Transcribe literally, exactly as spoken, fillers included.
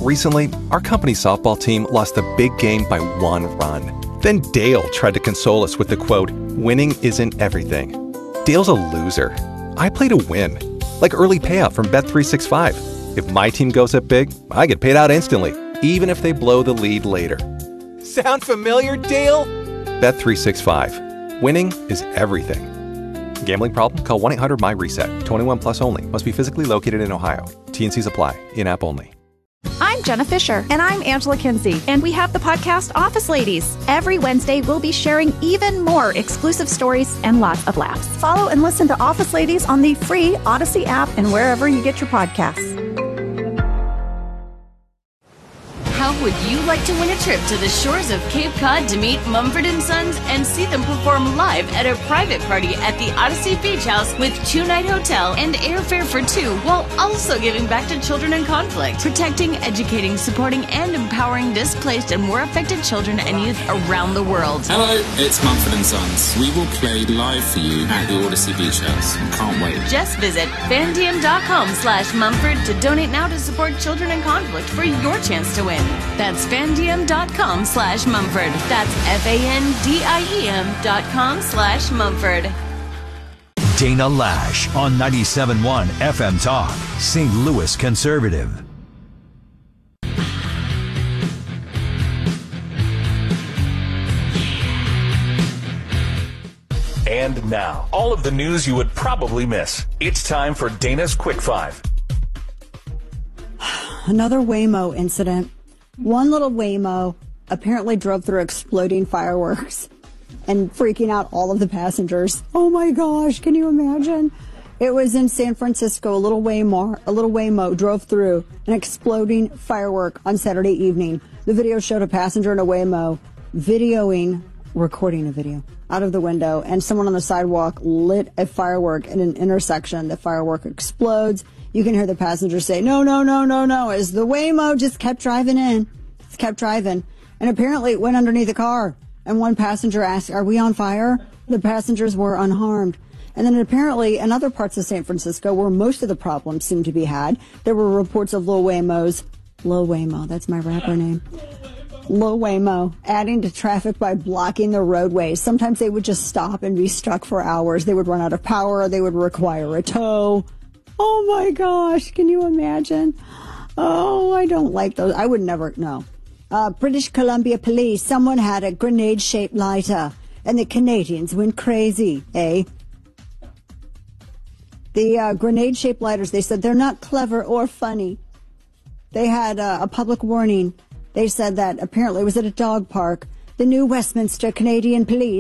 Recently, our company softball team lost a big game by one run. Then Dale tried to console us with the quote, "Winning isn't everything." Dale's a loser. I play to win. Like early payout from Bet three sixty-five. If my team goes up big, I get paid out instantly, even if they blow the lead later. Sound familiar, Dale? Bet three sixty-five. Winning is everything. Gambling problem? Call one eight hundred M Y RESET. twenty-one plus only. Must be physically located in Ohio. T and Cs apply. In-app only. I'm Jenna Fisher. And I'm Angela Kinsey. And we have the podcast Office Ladies. Every Wednesday, we'll be sharing even more exclusive stories and lots of laughs. Follow and listen to Office Ladies on the free Odyssey app and wherever you get your podcasts. How would you like to win a trip to the shores of Cape Cod to meet Mumford and Sons and see them perform live at a private party at the Odyssey Beach House with two-night hotel and airfare for two, while also giving back to children in conflict, protecting, educating, supporting, and empowering displaced and war affected children and youth around the world? Hello, it's Mumford and Sons. We will play live for you at the Odyssey Beach House. Can't wait. Just visit fandiem.com slash Mumford to donate now to support children in conflict for your chance to win. That's fandiem.com slash Mumford. That's F-A-N-D-I-E-M dot com slash Mumford. Dana Lash on ninety-seven point one F M Talk, Saint Louis Conservative. And now, all of the news you would probably miss. It's time for Dana's Quick Five. Another Waymo incident. One little Waymo apparently drove through exploding fireworks and freaking out all of the passengers. Oh my gosh, can you imagine? It was in San Francisco. A little Waymo, a little Waymo drove through an exploding firework on Saturday evening. The video showed a passenger in a Waymo videoing, recording a video out of the window, and someone on the sidewalk lit a firework in an intersection. The firework explodes. You can hear the passenger say, no, no, no, no, no, as the Waymo just kept driving in. Just kept driving. And apparently it went underneath the car. And one passenger asked, are we on fire? The passengers were unharmed. And then apparently in other parts of San Francisco, where most of the problems seem to be had, there were reports of Lil Waymos. Lil Waymo, that's my rapper name. Lil Waymo adding to traffic by blocking the roadways. Sometimes they would just stop and be stuck for hours. They would run out of power. They would require a tow. Oh my gosh, can you imagine? Oh, I don't like those. I would never, no. Uh, British Columbia police, someone had a grenade-shaped lighter, and the Canadians went crazy, eh? The uh, grenade-shaped lighters, they said they're not clever or funny. They had uh, a public warning. They said that apparently it was at a dog park. The new Westminster Canadian Police